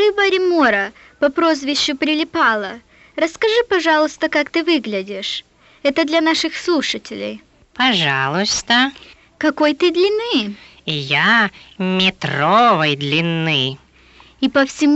ты Барримора по прозвищу Прилипала? Расскажи, пожалуйста, как ты выглядишь. Это для наших слушателей. Пожалуйста. Какой ты длины? Я метровой длины. И по всему